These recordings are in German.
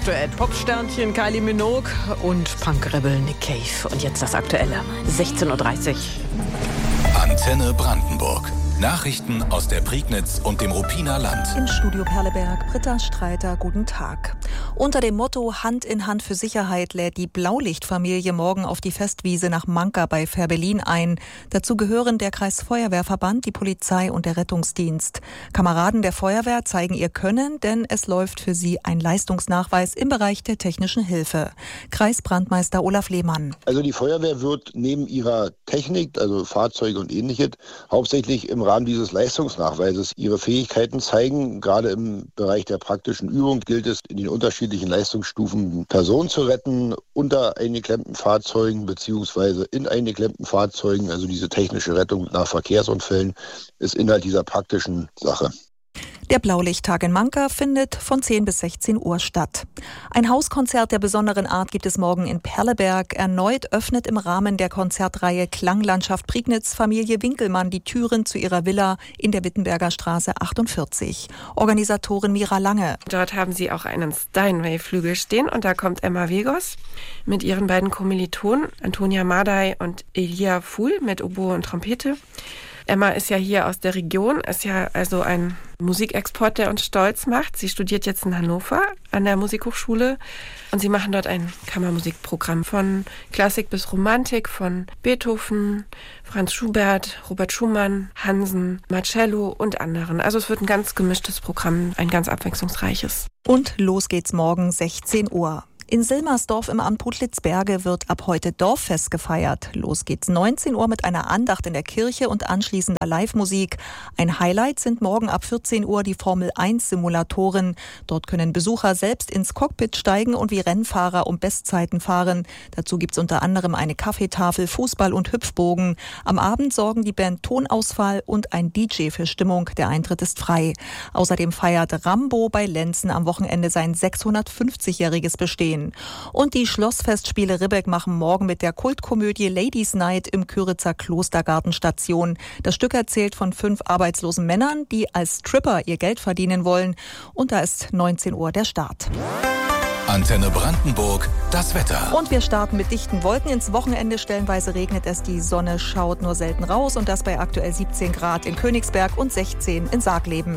Duett. Popsternchen Kylie Minogue und Punkrebel Nick Cave. Und jetzt das Aktuelle. 16:30 Uhr. Antenne Brandenburg. Nachrichten aus der Prignitz und dem Ruppiner Land. Im Studio Perleberg, Britta Streiter, guten Tag. Unter dem Motto Hand in Hand für Sicherheit lädt die Blaulichtfamilie morgen auf die Festwiese nach Manka bei Fehrbellin ein. Dazu gehören der Kreisfeuerwehrverband, die Polizei und der Rettungsdienst. Kameraden der Feuerwehr zeigen ihr Können, denn es läuft für sie ein Leistungsnachweis im Bereich der technischen Hilfe. Kreisbrandmeister Olaf Lehmann. Also die Feuerwehr wird neben ihrer Technik, also Fahrzeuge und Ähnliches, hauptsächlich im Rahmen dieses Leistungsnachweises ihre Fähigkeiten zeigen. Gerade im Bereich der praktischen Übung gilt es, in den unterschiedlichen Leistungsstufen Personen zu retten, unter eingeklemmten Fahrzeugen bzw. in eingeklemmten Fahrzeugen. Also diese technische Rettung nach Verkehrsunfällen ist Inhalt dieser praktischen Sache. Der Blaulichttag in Manka findet von 10 bis 16 Uhr statt. Ein Hauskonzert der besonderen Art gibt es morgen in Perleberg. Erneut öffnet im Rahmen der Konzertreihe Klanglandschaft Prignitz Familie Winkelmann die Türen zu ihrer Villa in der Wittenberger Straße 48. Organisatorin Mira Lange. Dort haben sie auch einen Steinway-Flügel stehen und da kommt Emma Vegos mit ihren beiden Kommilitonen Antonia Madai und Elia Fuhl mit Oboe und Trompete. Emma ist ja hier aus der Region, ist ja also ein Musikexport, der uns stolz macht. Sie studiert jetzt in Hannover an der Musikhochschule und sie machen dort ein Kammermusikprogramm von Klassik bis Romantik, von Beethoven, Franz Schubert, Robert Schumann, Hansen, Marcello und anderen. Also es wird ein ganz gemischtes Programm, ein ganz abwechslungsreiches. Und los geht's morgen 16 Uhr. In Silmersdorf im Amt Putlitz-Berge wird ab heute Dorffest gefeiert. Los geht's 19 Uhr mit einer Andacht in der Kirche und anschließender Live-Musik. Ein Highlight sind morgen ab 14 Uhr die Formel-1-Simulatoren. Dort können Besucher selbst ins Cockpit steigen und wie Rennfahrer um Bestzeiten fahren. Dazu gibt's unter anderem eine Kaffeetafel, Fußball und Hüpfbogen. Am Abend sorgen die Band Tonausfall und ein DJ für Stimmung. Der Eintritt ist frei. Außerdem feiert Rambo bei Lenzen am Wochenende sein 650-jähriges Bestehen. Und die Schlossfestspiele Ribbeck machen morgen mit der Kultkomödie Ladies Night im Kyritzer Klostergarten Station. Das Stück erzählt von 5 arbeitslosen Männern, die als Stripper ihr Geld verdienen wollen. Und da ist 19 Uhr der Start. Antenne Brandenburg, das Wetter. Und wir starten mit dichten Wolken ins Wochenende. Stellenweise regnet es, die Sonne schaut nur selten raus. Und das bei aktuell 17 Grad in Königsberg und 16 in Sargleben.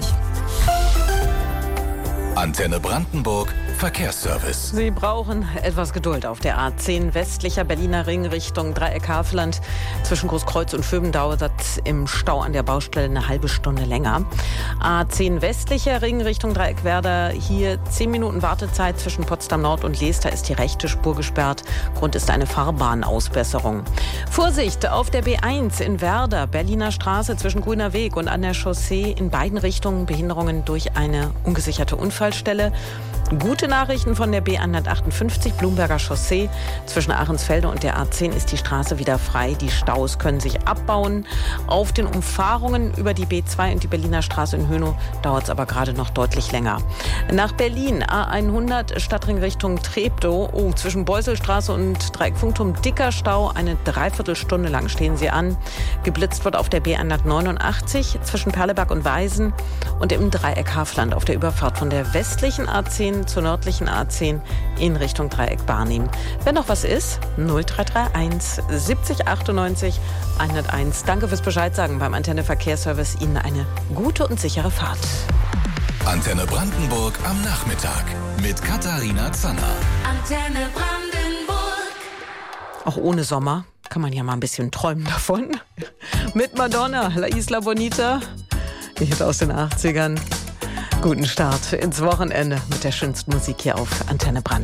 Antenne Brandenburg, Verkehrsservice. Sie brauchen etwas Geduld auf der A10 westlicher Berliner Ring Richtung Dreieck Havelland. Zwischen Großkreuz und Föben dauert im Stau an der Baustelle eine halbe Stunde länger. A10 westlicher Ring Richtung Dreieck Werder. Hier 10 Minuten Wartezeit zwischen Potsdam Nord und Leester ist die rechte Spur gesperrt. Grund ist eine Fahrbahnausbesserung. Vorsicht auf der B1 in Werder, Berliner Straße zwischen Grüner Weg und an der Chaussee in beiden Richtungen Behinderungen durch eine ungesicherte Unfallstelle. Gute Nachrichten von der B158 Blumberger Chaussee. Zwischen Ahrensfelde und der A10 ist die Straße wieder frei. Die Staus können sich abbauen. Auf den Umfahrungen über die B2 und die Berliner Straße in Hönow dauert es aber gerade noch deutlich länger. Nach Berlin, A100 Stadtring Richtung Treptow. Zwischen Beuselstraße und Dreieck Funkturm dicker Stau. Eine Dreiviertelstunde lang stehen sie an. Geblitzt wird auf der B189 zwischen Perleberg und Weisen und im Dreieck Havelland auf der Überfahrt von der westlichen A10 zur nördlichen A10 in Richtung Dreieck Barnim. Wenn noch was ist, 0331 70 98 101. Danke fürs Bescheid sagen beim Antenne Verkehrsservice. Ihnen eine gute und sichere Fahrt. Antenne Brandenburg am Nachmittag mit Katharina Zanner. Antenne Brandenburg. Auch ohne Sommer kann man ja mal ein bisschen träumen davon. Mit Madonna, La Isla Bonita. Ich hätte aus den 80ern. Guten Start ins Wochenende mit der schönsten Musik hier auf Antenne Brandenburg.